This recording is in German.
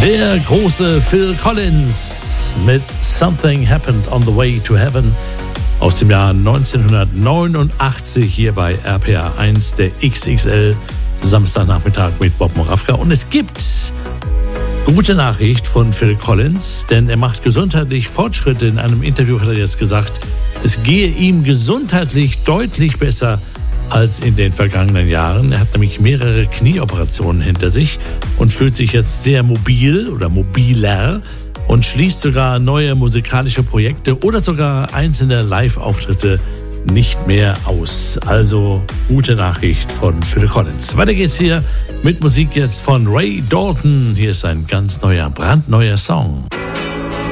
Der große Phil Collins mit Something Happened on the Way to Heaven aus dem Jahr 1989 hier bei RPA 1, der XXL Samstagnachmittag mit Bob Moravka. Und es gibt gute Nachricht von Phil Collins, denn er macht gesundheitlich Fortschritte. In einem Interview hat er jetzt gesagt, es gehe ihm gesundheitlich deutlich besser als in den vergangenen Jahren. Er hat nämlich mehrere Knieoperationen hinter sich und fühlt sich jetzt sehr mobil oder mobiler und schließt sogar neue musikalische Projekte oder sogar einzelne Live-Auftritte nicht mehr aus. Also gute Nachricht von Phil Collins. Weiter geht's hier mit Musik jetzt von Ray Dalton. Hier ist ein ganz neuer, brandneuer Song.